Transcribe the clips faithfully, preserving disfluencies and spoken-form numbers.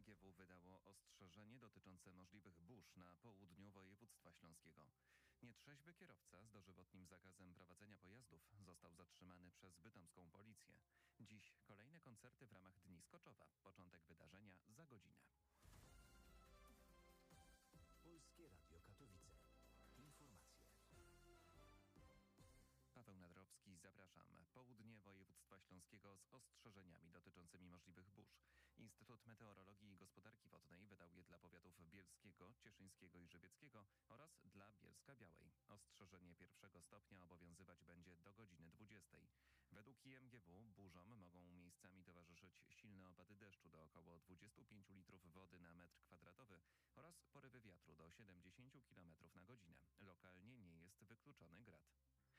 G W wydało ostrzeżenie dotyczące możliwych burz na południu województwa śląskiego. Nietrzeźwy kierowca z dożywotnim zakazem prowadzenia pojazdów został zatrzymany przez bytomską policję. Dziś kolejne koncerty w ramach Dni Skoczowa. Początek wydarzenia za godzinę. Polskie Radio Katowice. Informacje. Paweł Nadrowski, zapraszam. Południe województwa śląskiego z ostrzeżeniami dotyczącymi możliwych burz. Instytut Meteorologii i Gospodarki Wodnej wydał je dla powiatów bielskiego, cieszyńskiego i żywieckiego oraz dla Bielska-Białej. Ostrzeżenie pierwszego stopnia obowiązywać będzie do godziny dwudziestej. Według I M G W burzom mogą miejscami towarzyszyć silne opady deszczu do około dwudziestu pięciu litrów wody na metr kwadratowy oraz porywy wiatru do siedemdziesięciu kilometrów na godzinę. Lokalnie nie jest wykluczony grad.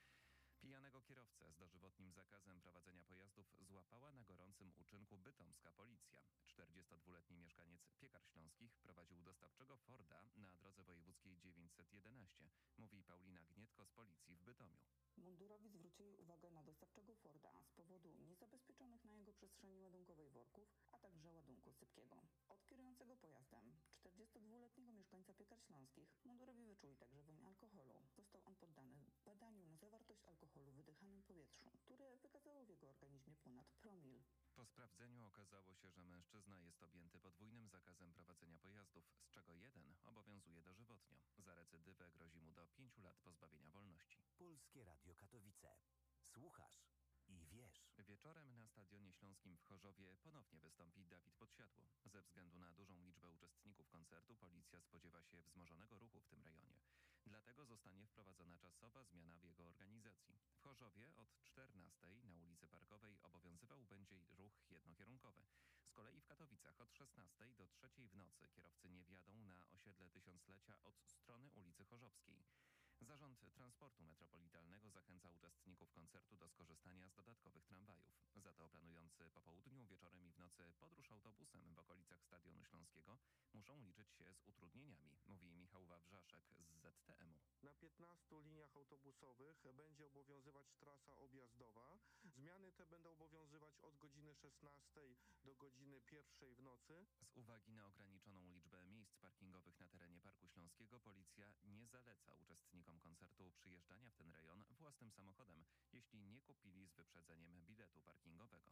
Pijanego kierowcę z dożywotnim zakazem prowadzenia pojazdów złapała na gorącym uczynku bytomska policja. czterdziestodwuletni mieszkaniec Piekar Śląskich prowadził dostawczego Forda na drodze wojewódzkiej dziewięćset jedenaście, mówi Paulina Gnietko z policji w Bytomiu. Mundurowi zwrócili uwagę na dostawczego Forda z powodu niezabezpieczonych na jego przestrzeni ładunkowej worków, a także ładunku sypkiego. Od kierującego pojazdem, czterdziestodwuletniego mieszkańca Piekar Śląskich, mundurowi wyczuli także woń alkoholu. Został on poddany badaniu na zawartość alkoholu w wydychanym powietrzu, które wykazało w jego organizmie ponad promil. Po sprawdzeniu okazało się, że mężczyzna jest objęty podwójnym zakazem prowadzenia pojazdów, z czego jeden obowiązuje dożywotnio. Za recydywę grozi mu do pięciu lat pozbawienia wolności. Polskie Radio Katowice. Słuchasz i wiesz. Wieczorem na Stadionie Śląskim w Chorzowie ponownie wystąpi Dawid Podsiadło. Ze względu na dużą liczbę uczestników koncertu policja spodziewa się wzmożonego ruchu w tym rejonie. Dlatego zostanie wprowadzona czasowa zmiana w jego organizacji. W Chorzowie od czternastej na ulicy Parkowej obowiązywał będzie ruch jednokierunkowy. Z kolei w Katowicach od szesnastej do trzeciej w nocy kierowcy nie wjadą na osiedle Tysiąclecia od strony ulicy Chorzowskiej. Zarząd Transportu Metropolitalnego zachęca uczestników koncertu do skorzystania z dodatkowych tramwajów. Za to planujący po południu, wieczorem i w nocy podróż autobusem w okolicach Stadionu Śląskiego muszą liczyć się z utrudnieniami, mówi Michał Wawrzaszek z Z T M u. Na piętnastu liniach autobusowych będzie obowiązywać trasa objazdowa. Zmiany te będą obowiązywać od godziny szesnastej do godziny pierwszej w nocy. Z uwagi na ograniczoną liczbę miejsc parkingowych na terenie Parku Śląskiego policja nie zaleca uczestnikom koncertu przyjeżdżania w ten rejon własnym samochodem, jeśli nie kupili z wyprzedzeniem biletu parkingowego.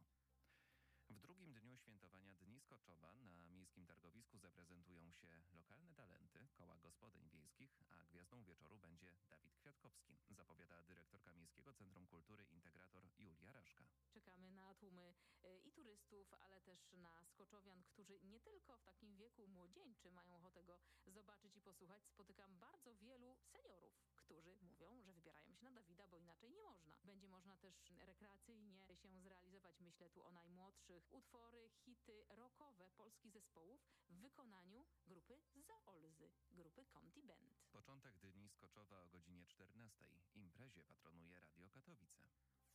W drugim dniu świętowania Dni Skoczowa na miejskim targowisku zaprezentują się lokalne talenty koła gospodyń wiejskich, a gwiazdą wieczoru będzie Dawid Kwiatkowski, zapowiada dyrektorka Miejskiego Centrum Kultury Integrator Julia Raszka. Czekamy na tłumy i turystów, ale też na skoczowian, którzy nie tylko w takim wieku młodzieńczym mają ochotę go zobaczyć i posłuchać. Spotykam bardzo wielu seniorów, którzy mówią, że wybierają się na Dawida, bo inaczej nie można. Będzie można też rekreacyjnie się zrealizować. Myślę tu o najmłodszych. Utwory, hity rockowe polskich zespołów w wykonaniu grupy Zaolzy, grupy Conti Band. Początek Dni Skoczowa o godzinie czternastej. Imprezie patronuje Radio Katowice.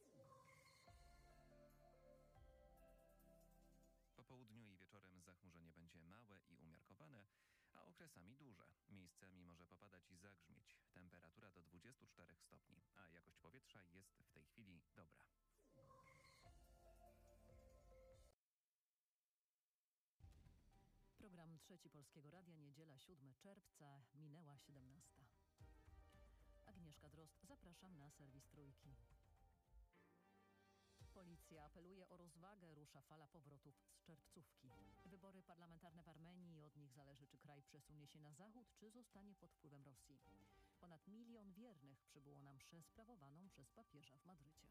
Po południu i wieczorem zachmurzenie będzie małe i umiarkowane, a okresami duże. Miejscami może popadać i zagrzmieć. Temperatura do dwudziestu czterech stopni, a jakość powietrza jest w tej chwili dobra. Program Trzeci Polskiego Radia, niedziela siódmego czerwca, minęła siedemnasta. Agnieszka Drozd, zapraszam na serwis Trójki. Policja apeluje o rozwagę, rusza fala powrotów z czerwcówki. Wybory parlamentarne w Armenii, od nich zależy, czy kraj przesunie się na zachód, czy zostanie pod wpływem Rosji. Ponad milion wiernych przybyło na mszę sprawowaną przez papieża w Madrycie.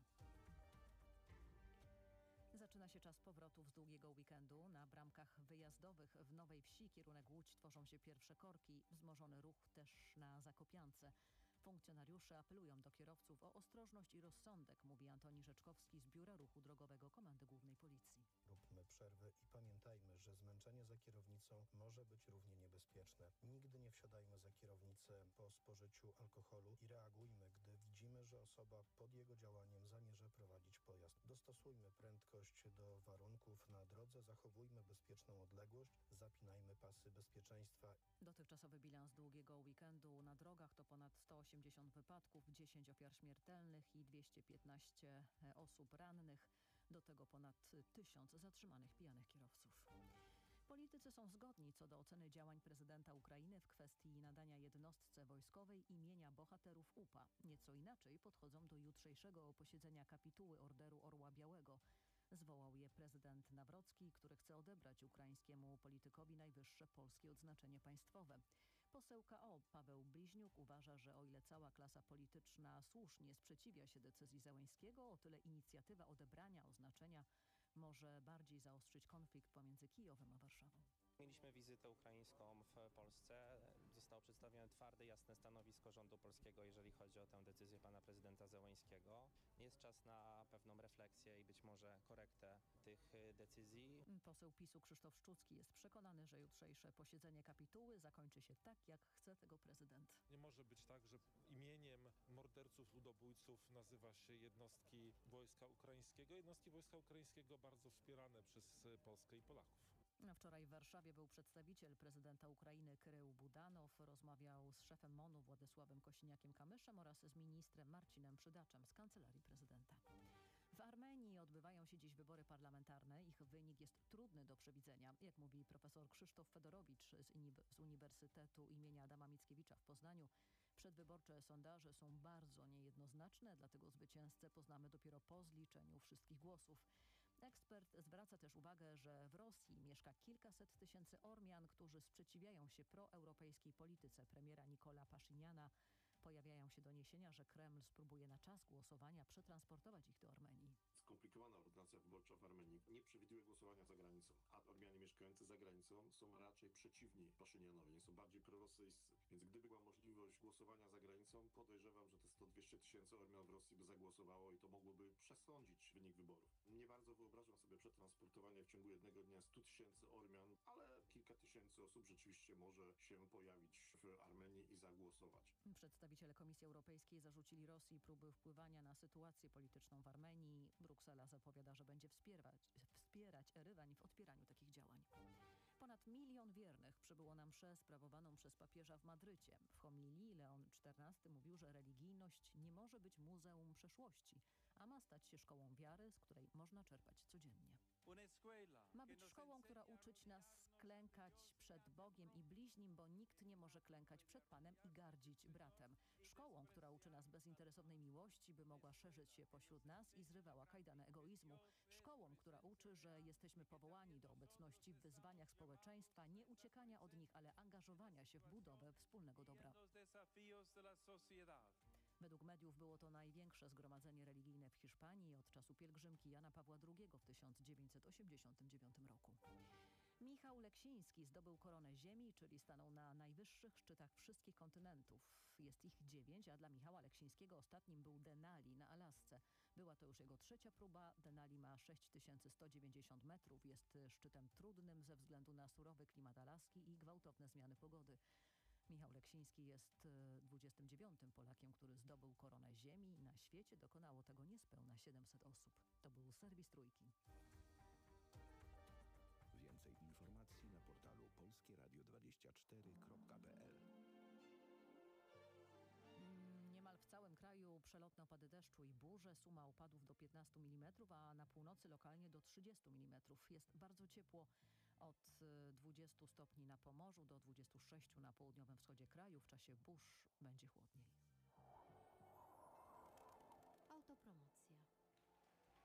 Zaczyna się czas powrotów z długiego weekendu. Na bramkach wyjazdowych w Nowej Wsi kierunek Łódź tworzą się pierwsze korki. Wzmożony ruch też na Zakopiance. Funkcjonariusze apelują do kierowców o ostrożność i rozsądek, mówi Antoni Rzeczkowski z Biura Ruchu Drogowego Komendy Głównej Policji. Róbmy przerwy i pamiętajmy, że zmęczenie za kierownicą może być równie niebezpieczne. Nigdy nie wsiadajmy za kierownicę po spożyciu alkoholu i reagujmy, gdy widzimy, że osoba pod jego działaniem zamierza prowadzić pojazd. Dostosujmy prędkość do warunków na drodze, zachowujmy bezpieczną odległość, zapinajmy pasy bezpieczeństwa. Dotychczasowy bilans długiego weekendu na drogach to ponad sto osiemdziesiąt wypadków, dziesięć ofiar śmiertelnych i dwieście piętnaście osób rannych. Do tego ponad tysiąc zatrzymanych pijanych kierowców. Politycy są zgodni co do oceny działań prezydenta Ukrainy w kwestii nadania jednostce wojskowej imienia bohaterów U P A. Nieco inaczej podchodzą do jutrzejszego posiedzenia kapituły Orderu Orła Białego. Zwołał je prezydent Nawrocki, który chce odebrać ukraińskiemu politykowi najwyższe polskie odznaczenie państwowe. Poseł K O Paweł Bliźniuk uważa, że o ile cała klasa polityczna słusznie sprzeciwia się decyzji Zełenskiego, o tyle inicjatywa odebrania oznaczenia może bardziej zaostrzyć konflikt pomiędzy Kijowem a Warszawą. Mieliśmy wizytę ukraińską w Polsce. Zostało przedstawione twarde, jasne stanowisko rządu polskiego, jeżeli chodzi o tę decyzję pana prezydenta Zełenskiego. Jest czas na pewną refleksję i być może korektę tych decyzji. Poseł PiSu Krzysztof Szczucki jest przekonany, że jutrzejsze posiedzenie kapituły zakończy się tak, jak chce tego prezydent. Nie może być tak, że imieniem morderców, ludobójców nazywa się jednostki Wojska Ukraińskiego. Jednostki Wojska Ukraińskiego bardzo wspierane przez Polskę i Polaków. Wczoraj w Warszawie był przedstawiciel prezydenta Ukrainy Kyrył Budanow. Rozmawiał z szefem MON-u Władysławem Kosiniakiem-Kamyszem oraz z ministrem Marcinem Przydaczem z Kancelarii Prezydenta. W Armenii odbywają się dziś wybory parlamentarne. Ich wynik jest trudny do przewidzenia. Jak mówi profesor Krzysztof Fedorowicz z, z Uniwersytetu imienia Adama Mickiewicza w Poznaniu, przedwyborcze sondaże są bardzo niejednoznaczne, dlatego zwycięzcę poznamy dopiero po zliczeniu wszystkich głosów. Ekspert zwraca też uwagę, że w Rosji mieszka kilkaset tysięcy Ormian, którzy sprzeciwiają się proeuropejskiej polityce premiera Nikola Paszyniana. Pojawiają się doniesienia, że Kreml spróbuje na czas głosowania przetransportować ich do Armenii. Skomplikowana ordynacja wyborcza w Armenii nie przewiduje głosowania za granicą, a Ormianie mieszkający za granicą są raczej przeciwni Paszynianowi, są bardziej prorosyjscy. Więc gdyby była możliwość głosowania za granicą, podejrzewam, że te sto dwieście tysięcy Ormian w Rosji by zagłosowało i to mogłoby przesądzić wynik wyborów. Nie bardzo wyobrażam sobie przetransportowanie w ciągu jednego dnia stu tysięcy Ormian, ale kilka tysięcy osób rzeczywiście może się pojawić w Armenii i zagłosować. Przedstawiciele Komisji Europejskiej zarzucili Rosji próby wpływania na sytuację polityczną w Armenii. Bruksela zapowiada, że będzie wspierać, wspierać Erywan w odpieraniu takich działań. Ponad milion wiernych przybyło na mszę sprawowaną przez papieża w Madrycie. W homilii Leon czternasty mówił, że religijność nie może być muzeum przeszłości, a ma stać się szkołą wiary, z której można czerpać codziennie. Ma być szkołą, która uczyć nas klękać przed Bogiem i bliźnim, bo nikt nie może klękać przed Panem i gardzić bratem. Szkołą, która uczy nas bezinteresownej miłości, by mogła szerzyć się pośród nas i zrywała kajdany egoizmu. Szkołą, która uczy, że jesteśmy powołani do obecności w wyzwaniach społeczeństwa, nie uciekania od nich, ale angażowania się w budowę wspólnego dobra. Według mediów było to największe zgromadzenie religijne w Hiszpanii od czasu pielgrzymki Jana Pawła drugiego w tysiąc dziewięćset osiemdziesiątym dziewiątym roku. Michał Leksiński zdobył koronę Ziemi, czyli stanął na najwyższych szczytach wszystkich kontynentów. Jest ich dziewięć, a dla Michała Leksińskiego ostatnim był Denali na Alasce. Była to już jego trzecia próba. Denali ma sześć tysięcy sto dziewięćdziesiąt metrów. Jest szczytem trudnym ze względu na surowy klimat Alaski i gwałtowne zmiany pogody. Michał Leksiński jest dwudziestym dziewiątym Polakiem, który zdobył koronę Ziemi. Na świecie dokonało tego niespełna siedemset osób. To był serwis Trójki. Więcej informacji na portalu polskie radio dwadzieścia cztery kropka p l. Niemal w całym kraju przelotne opady deszczu i burze. Suma opadów do piętnastu milimetrów, a na północy lokalnie do trzydziestu milimetrów. Jest bardzo ciepło. Od dwudziestu stopni na Pomorzu do dwudziestu sześciu na południowym wschodzie kraju. W czasie burz będzie chłodniej.